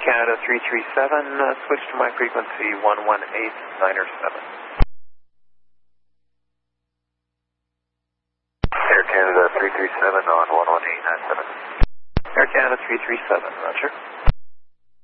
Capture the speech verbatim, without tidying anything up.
Canada three three seven, uh, switch to my frequency one one eight nine seven. Air Canada three three seven on one one eight nine seven. Air Canada three three seven, roger.